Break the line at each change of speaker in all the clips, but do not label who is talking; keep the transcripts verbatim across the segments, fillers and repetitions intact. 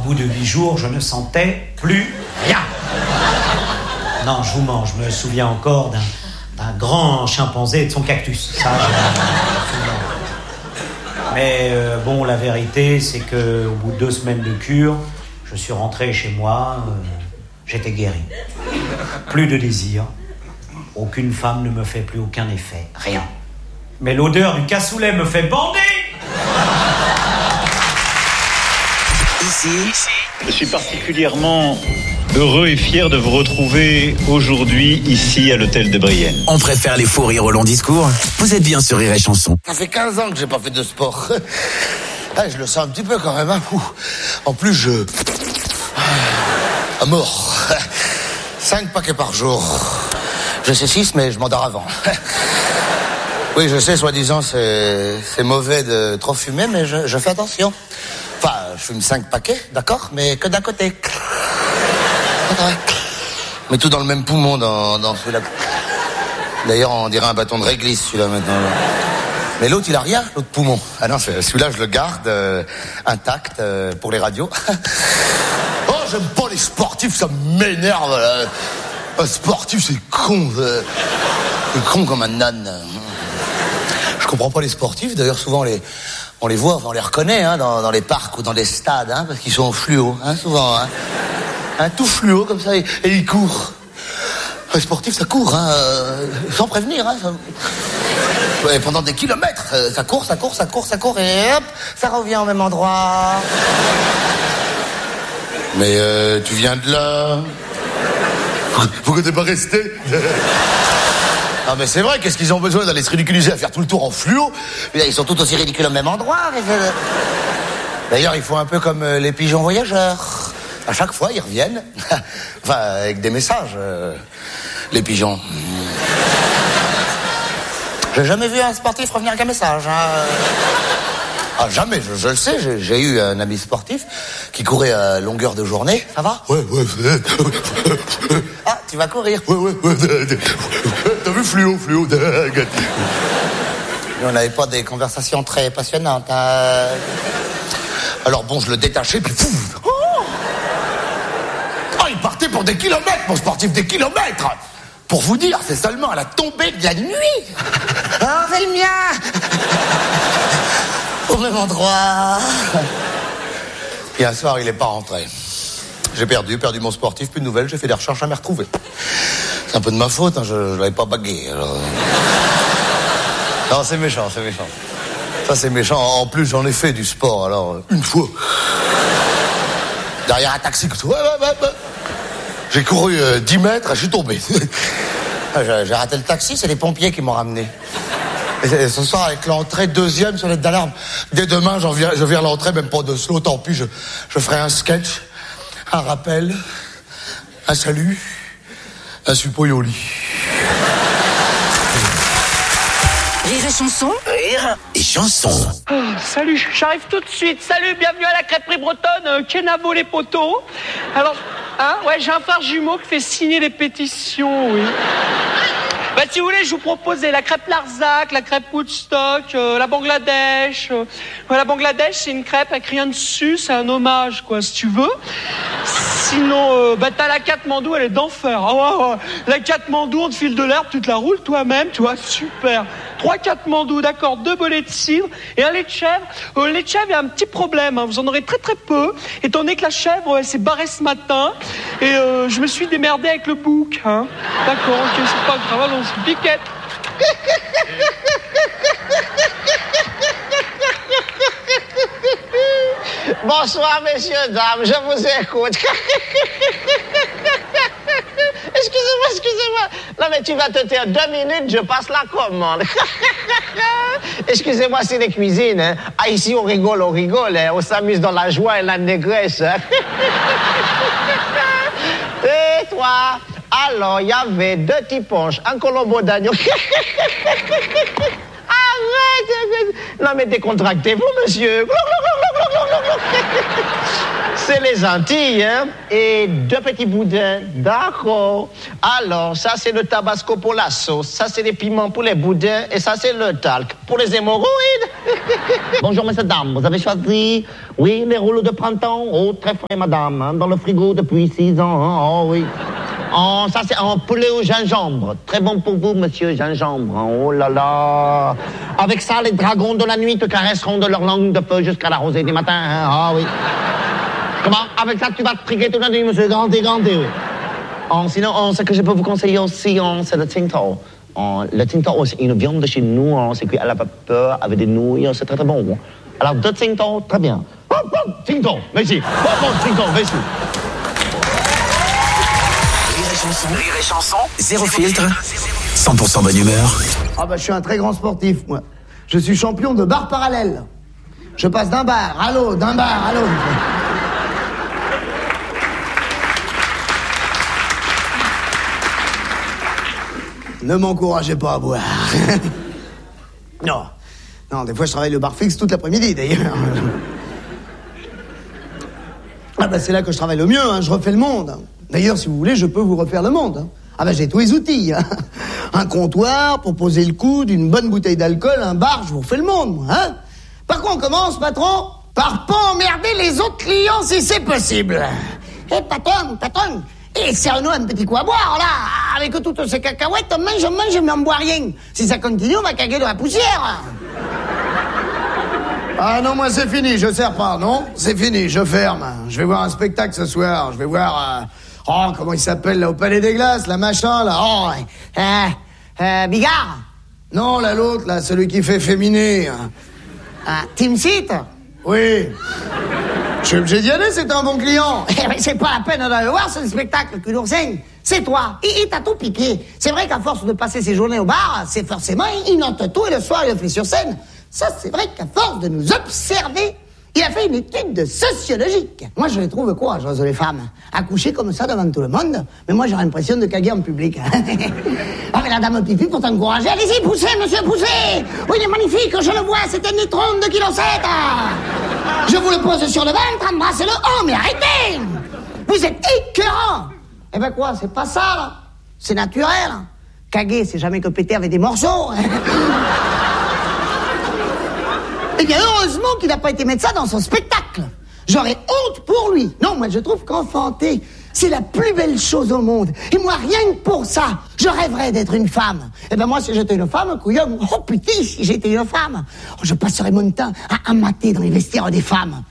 bout de huit jours, je ne sentais plus rien. Non, je vous mens, je me souviens encore d'un, d'un grand chimpanzé et de son cactus. Ça, je me souviens. Mais euh, bon, la vérité, c'est qu'au bout de deux semaines de cure, je suis rentré chez moi, euh, j'étais guéri. Plus de désir. Aucune femme ne me fait plus aucun effet. Rien. Mais l'odeur du cassoulet me fait bander.
Ici,
je suis particulièrement heureux et fier de vous retrouver aujourd'hui ici à l'hôtel de Brienne.
On préfère les fous rires au long discours. Vous êtes bien sur Rire et Chanson.
Ça fait quinze ans que j'ai pas fait de sport. Ah, je le sens un petit peu quand même. Hein. En plus, je... À mort. Cinq paquets par jour. Je sais six, mais je m'endors avant. Oui, je sais, soi-disant, c'est, c'est mauvais de trop fumer, mais je, je fais attention. Enfin, je fume cinq paquets, d'accord, mais que d'un côté. Mais tout dans le même poumon, dans, dans celui-là. D'ailleurs, on dirait un bâton de réglisse, celui-là, maintenant. Mais l'autre, il a rien, l'autre poumon. Ah non, celui-là, je le garde euh, intact euh, pour les radios. Oh, j'aime pas les sportifs, ça m'énerve. Là. Un sportif, c'est con. Euh, c'est con comme un âne. Je comprends pas les sportifs. D'ailleurs, souvent, les, on les voit, on les reconnaît hein, dans, dans les parcs ou dans les stades, hein, parce qu'ils sont fluo, hein, souvent. Hein. Hein, tout fluo, comme ça, et, et ils courent. Les sportifs, ça court, hein, euh, sans prévenir. Hein, ça... Ouais, pendant des kilomètres, euh, ça court, ça court, ça court, ça court, et hop, ça revient au même endroit. Mais euh, tu viens de là. Pourquoi t'es pas resté? Non mais c'est vrai, qu'est-ce qu'ils ont besoin d'aller se ridiculiser à faire tout le tour en fluo? Mais là, ils sont tous aussi ridicules au même endroit. D'ailleurs, ils font un peu comme les pigeons voyageurs. À chaque fois, ils reviennent. Enfin, avec des messages. Euh, les pigeons. J'ai jamais vu un sportif revenir avec un message. Hein. Ah, jamais, je, je le sais. J'ai, j'ai eu un ami sportif qui courait à longueur de journée. Ça va? Ouais, ouais. Ah, tu vas courir? Ouais, ouais, ouais. T'as vu fluo, fluo. On n'avait pas des conversations très passionnantes. Hein. Alors bon, je le détachais, puis pouf. Oh, oh, il partait pour des kilomètres, mon sportif, des kilomètres. Pour vous dire, c'est seulement à la tombée de la nuit. Oh, c'est le mien. Au même endroit. Et un soir, il n'est pas rentré. J'ai perdu, perdu mon sportif, plus de nouvelles, j'ai fait des recherches, jamais retrouvé. C'est un peu de ma faute, hein, je ne l'avais pas bagué. Alors... Non, c'est méchant, c'est méchant. Ça, c'est méchant. En plus, j'en ai fait du sport, alors, une fois. Derrière un taxi, ouais, ouais, ouais, ouais. J'ai couru euh, dix mètres, je suis tombé. j'ai, j'ai raté le taxi, c'est les pompiers qui m'ont ramené. Et ce soir, avec l'entrée, deuxième sonnette d'alarme. Dès demain, j'en viens, je viens à l'entrée, même pas de slow, tant pis, je, je ferai un sketch, un rappel, un salut, un suppôt au lit.
Rire et Chanson. Rire et Chanson.
Oh, salut, j'arrive tout de suite. Salut, bienvenue à la crêperie bretonne, euh, Kenavo les poteaux. Alors, hein, ouais, j'ai un frère jumeau qui fait signer les pétitions, oui. Bah, si vous voulez, je vous propose la crêpe Larzac, la crêpe Woodstock, euh, la Bangladesh. Euh. Ouais, la Bangladesh, c'est une crêpe avec rien dessus, c'est un hommage, quoi, si tu veux. Sinon, euh, bah, t'as la Katmandou, elle est d'enfer. Ah, ouais, ouais. La Katmandou, on te file de l'herbe, tu te la roules toi-même, tu vois, super. Trois Katmandou, d'accord, deux bolets de cidre et un lait de chèvre. Euh, le lait de chèvre, il y a un petit problème, hein, vous en aurez très très peu, étant donné que la chèvre, elle s'est barrée ce matin, et euh, je me suis démerdé avec le bouc, hein. D'accord, ok, c'est pas grave, allons, c'est piquette.
Bonsoir, messieurs, dames, je vous écoute. Excusez-moi, excusez-moi. Non, mais tu vas te taire deux minutes, je passe la commande. Excusez-moi, c'est les cuisines. Hein. Ah, ici, on rigole, on rigole. Hein. On s'amuse dans la joie et la négresse. Hein. Et toi? Alors, il y avait deux petits ponches, un colombo d'agneau. Arrête! Non, mais décontractez-vous, monsieur. C'est les Antilles, hein? Et deux petits boudins. D'accord. Alors, ça, c'est le tabasco pour la sauce. Ça, c'est les piments pour les boudins. Et ça, c'est le talc pour les hémorroïdes. Bonjour, messieurs, dames. Vous avez choisi, oui, les rouleaux de printemps. Oh, très frais, madame. Hein, dans le frigo depuis six ans. Hein? Oh, oui. Oh, ça, c'est un poulet au gingembre. Très bon pour vous, monsieur gingembre. Oh là là. Avec ça, les dragons de la nuit te caresseront de leur langue de feu jusqu'à la rosée du matin. Hein? Ah oui. Comment? Avec ça, tu vas te triguer toute la nuit, monsieur. Granté, granté, oui. Oh, sinon, oh, ce que je peux vous conseiller aussi, oh, c'est le tinto. Oh, le tinto, oh, c'est une viande de chez nous. Oh, c'est cuit à la vapeur avec des nouilles. Oh, c'est très, très bon. Alors, deux tinto, très bien. Oh, oh, tinto, merci. Oh, oh, tinto, merci.
Rire et chanson, zéro filtre, cent pour cent bonne humeur.
Ah bah je suis un très grand sportif, moi. Je suis champion de bar parallèle. Je passe d'un bar à l'autre, d'un bar à l'autre. Ne m'encouragez pas à boire. Non. Non, des fois je travaille le bar fixe toute l'après-midi, d'ailleurs. Ah bah c'est là que je travaille le mieux, hein. Je refais le monde. D'ailleurs, si vous voulez, je peux vous refaire le monde. Ah ben, j'ai tous les outils. Hein. Un comptoir pour poser le coude, une bonne bouteille d'alcool, un bar, je vous refais le monde, moi. Hein. Par quoi on commence, patron? Par pas emmerder les autres clients si c'est possible. Eh, patron, patron, et serre-nous un petit coup à boire, là. Avec toutes ces cacahuètes, on mange, on mange, mais on boit rien. Si ça continue, on va caguer de la poussière. Ah non, moi c'est fini, je sers pas, non? C'est fini, je ferme. Je vais voir un spectacle ce soir, je vais voir... Euh... Oh, comment il s'appelle, là, au Palais des Glaces, là, machin, là. Oh, euh, euh, Bigard? Non, là, l'autre, là, celui qui fait féminer. Ah, Team Seat? Oui. Je suis obligé d'y aller, c'est un bon client. Eh ben, c'est pas la peine d'aller voir ce spectacle, cul d'oursin. C'est toi. Il, il t'a tout piqué. C'est vrai qu'à force de passer ses journées au bar, c'est forcément, il note tout et le soir, il le fait sur scène. Ça, c'est vrai qu'à force de nous observer, il a fait une étude de sociologique. Moi, je les trouve courageuses, les femmes. Accoucher comme ça devant tout le monde. Mais moi, j'ai l'impression de caguer en public. Ah, mais la dame pipi, pour t'encourager, allez-y, poussez, monsieur, poussez. Oui, il est magnifique, je le vois, c'est un nitron de kilo sept. Je vous le pose sur le ventre, embrassez-le. Oh, mais arrêtez. Vous êtes écœurant. Eh ben quoi, c'est pas ça, là. C'est naturel. Caguer, c'est jamais que péter avec des morceaux. Eh bien, heureusement qu'il n'a pas été mettre ça dans son spectacle. J'aurais honte pour lui. Non, moi, je trouve qu'enfanter, c'est la plus belle chose au monde. Et moi, rien que pour ça, je rêverais d'être une femme. Eh bien, moi, si j'étais une femme, couillon, oh putain, si j'étais une femme, oh, je passerais mon temps à amater dans les vestiaires des femmes.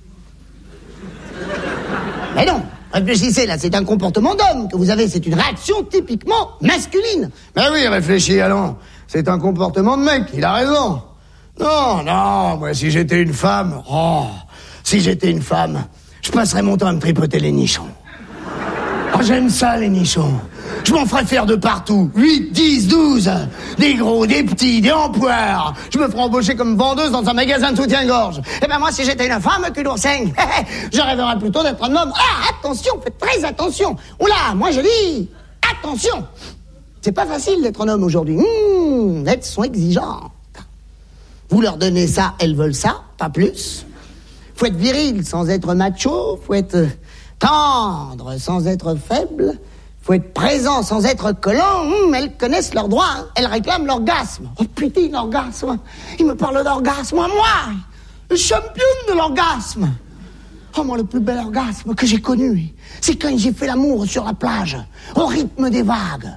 Mais non, réfléchissez, là, c'est un comportement d'homme que vous avez. C'est une réaction typiquement masculine. Mais oui, réfléchis, allons. C'est un comportement de mec, il a raison. Non, non, moi, si j'étais une femme, oh, si j'étais une femme, je passerais mon temps à me tripoter les nichons. Oh, j'aime ça, les nichons. Je m'en ferais faire de partout. huit, dix, douze. Des gros, des petits, des empoires. Je me ferais embaucher comme vendeuse dans un magasin de soutien-gorge. Eh ben, moi, si j'étais une femme, cul d'oursin, je rêverais plutôt d'être un homme. Ah, attention, faites très attention. Oula, moi, je dis, attention. C'est pas facile d'être un homme aujourd'hui. Mmh, elles sont exigeantes. Vous leur donnez ça, elles veulent ça, pas plus. Faut être viril sans être macho, faut être tendre sans être faible, faut être présent sans être collant. Hum, elles connaissent leurs droits, hein. Elles réclament l'orgasme. Oh putain, l'orgasme. Il me parle d'orgasme, moi, le champion de l'orgasme. Oh, moi, le plus bel orgasme que j'ai connu, c'est quand j'ai fait l'amour sur la plage, au rythme des vagues.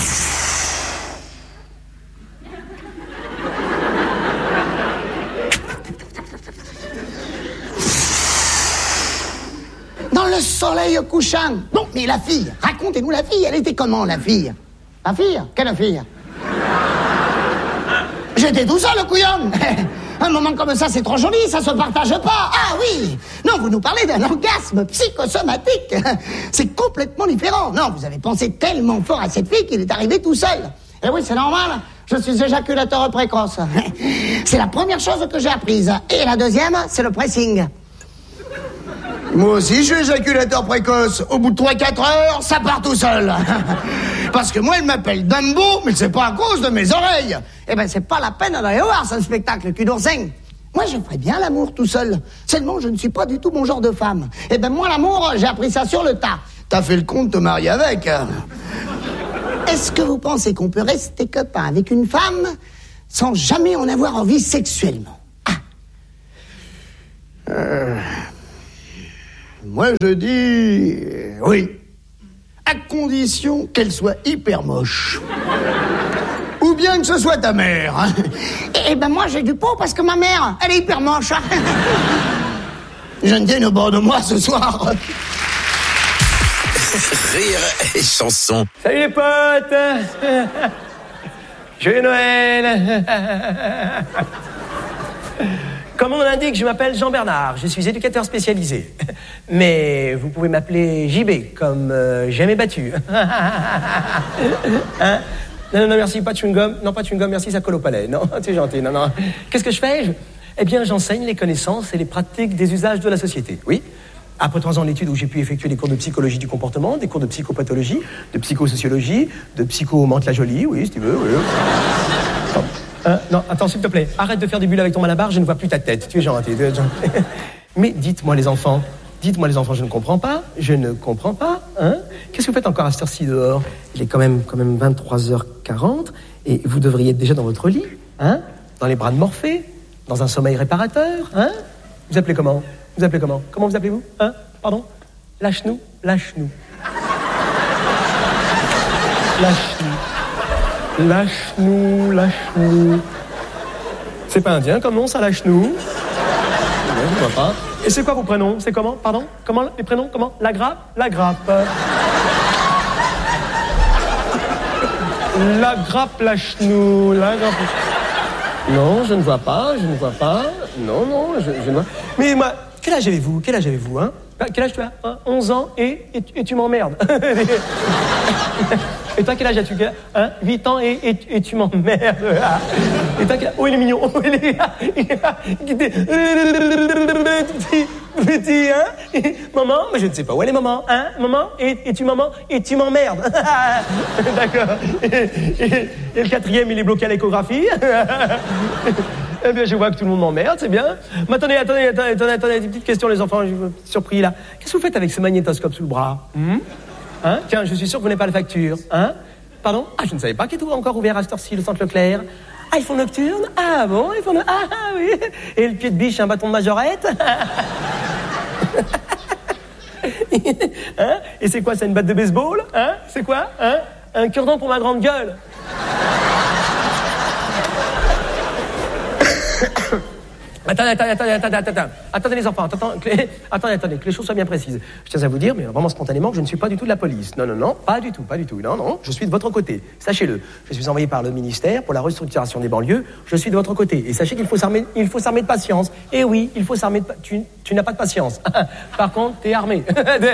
Dans le soleil couchant. Bon, mais la fille, racontez-nous la fille. Elle était comment, la fille? La fille? Quelle fille? J'étais tout seul, le couillon. Un moment comme ça, c'est trop joli, ça se partage pas. Ah oui. Non, vous nous parlez d'un orgasme psychosomatique. C'est complètement différent. Non, vous avez pensé tellement fort à cette fille qu'il est arrivé tout seul. Eh oui, c'est normal. Je suis éjaculateur précoce. C'est la première chose que j'ai apprise. Et la deuxième, c'est le pressing. Moi aussi, je suis éjaculateur précoce. Au bout de trois quatre heures, ça part tout seul. Parce que moi, il m'appelle Dumbo, mais c'est pas à cause de mes oreilles. Eh ben, c'est pas la peine d'aller voir ce spectacle, cul d'oursin. Moi, je ferais bien l'amour tout seul. Seulement, je ne suis pas du tout mon genre de femme. Eh ben, moi, l'amour, j'ai appris ça sur le tas. T'as fait le con de te marier avec. Est-ce que vous pensez qu'on peut rester copain avec une femme sans jamais en avoir envie sexuellement? Ah. Euh... Moi, je dis oui. À condition qu'elle soit hyper moche. Ou bien que ce soit ta mère. Hein. Eh ben moi, j'ai du pot parce que ma mère, elle est hyper moche. Je ne tiens au bord de moi ce soir.
Rire et chanson.
Salut les potes. Joyeux Noël. Comme on l'indique, je m'appelle Jean-Bernard, je suis éducateur spécialisé. Mais vous pouvez m'appeler J B, comme euh, jamais battu. Hein? Non, non, non, merci, pas de chewing-gum. Non, pas de chewing-gum, merci, ça colle au palais. Non, c'est gentil, non, non. Qu'est-ce que je fais je... Eh bien, j'enseigne les connaissances et les pratiques des usages de la société, oui. Après trois ans d'études où j'ai pu effectuer des cours de psychologie du comportement, des cours de psychopathologie, de psychosociologie, de psycho-mente-la-jolie, oui, si tu veux, oui. Non. Euh, non, attends, s'il te plaît, arrête de faire des bulles avec ton malabar, je ne vois plus ta tête. Tu es gentil. Tu es gentil. Mais dites-moi les enfants, dites-moi les enfants, je ne comprends pas, je ne comprends pas, hein? Qu'est-ce que vous faites encore à cette heure-ci dehors? Il est quand même, quand même vingt-trois heures quarante et vous devriez être déjà dans votre lit, hein? Dans les bras de Morphée, dans un sommeil réparateur, hein? Vous appelez comment? Vous appelez comment? Comment vous appelez-vous? Hein? Pardon? Lâche-nous, lâche-nous. Lâche-nous. Lâche-nous, lâche-nous. C'est pas indien comme nom, ça, lâche-nous. Non, je vois pas. Et c'est quoi vos prénoms? C'est comment? Pardon? Comment les prénoms? Comment? La grappe? La grappe. La grappe, lâche-nous. La grappe. Non, je ne vois pas, je ne vois pas. Non, non, je, je ne vois. Mais moi, quel âge avez-vous? Quel âge avez-vous, hein? Quel âge tu as? Hein? onze ans et, et, et tu m'emmerdes. Et toi, quel âge as-tu? Hein? huit ans et, et, et tu m'emmerdes. Et toi, quel âge? Oh, il est mignon. Oh, il est... Petit, petit, hein? Et, maman? Mais je ne sais pas où elle est, maman. Hein? Maman? Et, et tu, maman? Et tu m'emmerdes. D'accord. Et, et, et le quatrième, il est bloqué à l'échographie. Eh bien, je vois que tout le monde m'emmerde, c'est bien. Mais attendez, attendez, attendez, attendez, attendez, des petites questions, les enfants, je suis surpris, là. Qu'est-ce que vous faites avec ce magnétoscope sous le bras? hmm Hein? Tiens, je suis sûr que vous n'avez pas la facture. Hein? Pardon? Ah, je ne savais pas qu'il était encore ouvert à cette heure-ci, le centre Leclerc. Ah, ils font nocturne? Ah bon, ils font... No... Ah, ah oui. Et le pied de biche, un bâton de majorette? Hein? Et c'est quoi, c'est une batte de baseball? Hein? C'est quoi? Hein? Un cure-dent pour ma grande gueule. Attendez, attendez, attendez, attendez, attendez, attendez les enfants, attendez, attendez, attendez, attendez, que les choses soient bien précises. Je tiens à vous dire, mais vraiment spontanément, que je ne suis pas du tout de la police. Non, non, non, pas du tout, pas du tout. Non, non, je suis de votre côté. Sachez-le. Je suis envoyé par le ministère pour la restructuration des banlieues. Je suis de votre côté. Et sachez qu'il faut s'armer, il faut s'armer de patience. Et oui, il faut s'armer de... Pa... Tu, tu n'as pas de patience. Par contre, t'es armé.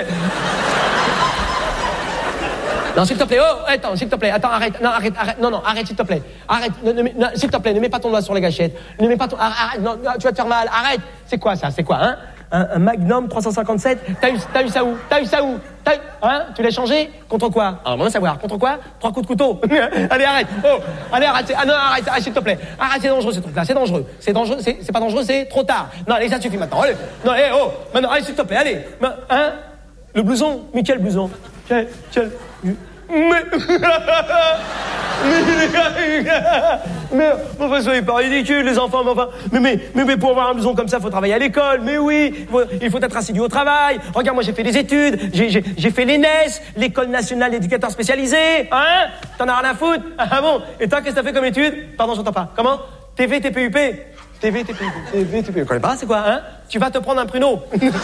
Non, s'il te plaît, oh, attends, s'il te plaît, attends, arrête, non, arrête, arrête, non, non, arrête, s'il te plaît, arrête, ne, ne, non, s'il te plaît, ne mets pas ton doigt sur la gâchette, ne mets pas ton, arrête, non, tu vas te faire mal, arrête, c'est quoi ça, c'est quoi, hein, un, un Magnum trois cent cinquante-sept, t'as eu, t'as eu ça où, t'as eu ça où, t'as eu, hein, tu l'as changé, contre quoi, alors, on va savoir, contre quoi, trois coups de couteau, allez, arrête, oh, allez, arrête, ah non, arrête, arrête, s'il te plaît, arrête, c'est dangereux, ce truc-là, c'est dangereux, c'est dangereux, c'est, c'est pas dangereux, c'est trop tard, non, allez, ça suffit maintenant, allez, non, allez, oh, maintenant, allez, s'il te plaît, allez, hein, le blouson, mais quel blouson, quel, quel, Mais... mais... mais... Enfin, soyez pas ridicules, les enfants, mais enfin... Mais, mais, mais, mais pour avoir un blouson comme ça, faut travailler à l'école, mais oui, faut, il faut être assidu au travail. Regarde, moi, j'ai fait des études, j'ai, j'ai, j'ai fait l'E N E S, l'École Nationale d'Éducateurs Spécialisés, hein? T'en as rien à foutre? Ah bon? Et toi, qu'est-ce que t'as fait comme études? Pardon, j'entends pas. Comment? T V T P U P? T V T P U P? T V T P U P? Je connais pas, c'est quoi, hein? Tu vas te prendre un pruneau.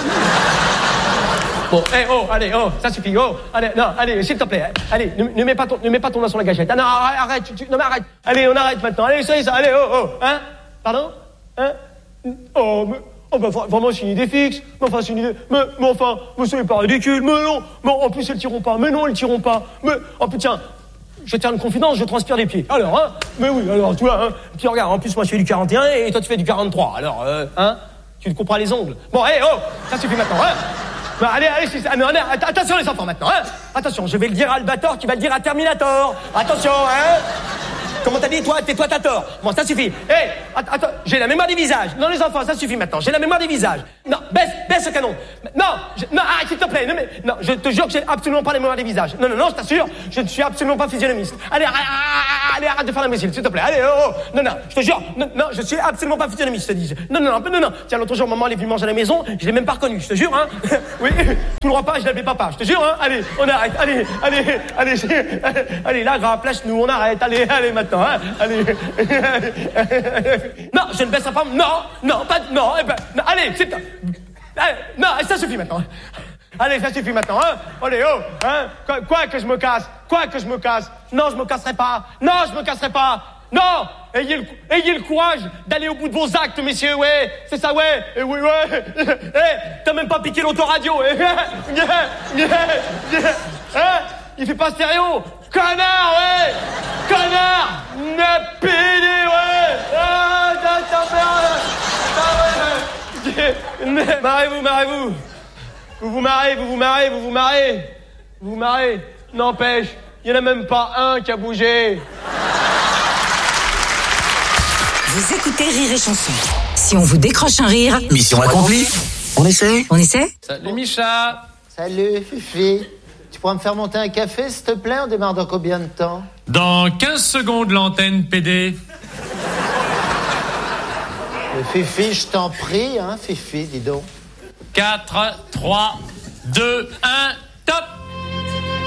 Bon, hey, oh, allez, oh, ça suffit, oh, allez, non, allez, s'il te plaît, allez, ne, ne mets pas ton, ne mets pas ton doigt sur la gâchette. Ah non, arrête, arrête, tu, tu, non mais arrête, allez, on arrête maintenant, allez, ça y est, ça, allez, oh, oh, hein, pardon, hein, oh, mais, oh, bah, vraiment, c'est une idée fixe, mais enfin, c'est une idée, mais, mais enfin, vous soyez pas ridicule, mais non, mais en plus, ils le tireront pas, mais non, ils le tireront pas, mais, oh, putain, tiens, je tiens une confidence, je transpire les pieds, alors, hein, mais oui, alors, tu vois, hein, puis regarde, en plus, moi, je fais du quarante et un et toi, tu fais du quarante-trois, alors, euh, hein, tu te couperas les ongles. Bon, hé, hey, oh, ça suffit maintenant, hein. Bah, allez, allez, ah, non, non, attention les enfants maintenant, hein. Attention, je vais le dire à Albator qui va le dire à Terminator. Attention, hein. Comment t'as dit, toi, tais-toi, t'as tort. Bon, ça suffit. Hé, hey, attends, j'ai la mémoire des visages. Non, les enfants, ça suffit maintenant. J'ai la mémoire des visages. Non, baisse, baisse ce canon. Non, je, non, arrête, s'il te plaît. Non, mais, non, je te jure que j'ai absolument pas la mémoire des visages. Non, non, non, je t'assure, je ne suis absolument pas physionomiste. Allez, arrête, allez, arrête de faire l'imbécile, s'il te plaît. Allez, oh, oh. Non, non, je te jure, non, non, je suis absolument pas physionomiste, je te dis. Non, non, non, non, non. Tiens, l'autre jour, maman, elle est venue manger à la maison, je l'ai même pas reconnu, je te jure, hein. Oui, tout le repas, je l'appelais papa, je te jure, hein. Allez, on arrête, allez, allez, allez, allez, là, grappe, lâche-nous, on arrête, allez, allez, maintenant, hein. Allez. Non, je ne baisserai pas. Non, non, pas. Non, eh ben, non, allez, c'est. Allez, non, ça suffit maintenant. Allez, ça suffit maintenant, hein. Allez, oh, hein. Quoi, quoi que je me casse, quoi que je me casse. Non, je me casserai pas. Non, je me casserai pas. Non, ayez le, ayez le courage d'aller au bout de vos actes, messieurs, ouais. C'est ça, ouais. Et oui, ouais. Eh, t'as même pas piqué l'autoradio. Hein? Il fait pas stéréo. Connard, ouais. Connard. Ne pédé, ouais. Ah, ta merde. Marrez-vous, marrez-vous. Vous vous marrez, vous vous marrez, vous vous marrez. Vous vous marrez. N'empêche, il y en a même pas un qui a bougé.
Vous écoutez Rire et Chanson. Si on vous décroche un rire...
Mission accomplie. On essaie
On essaie
Salut Micha.
Salut, Fifi. Tu pourras me faire monter un café, s'il te plaît? On démarre dans combien de temps?
Dans quinze secondes, l'antenne, P D.
Mais Fifi, je t'en prie, hein, Fifi, dis donc.
quatre, trois, deux, un, top.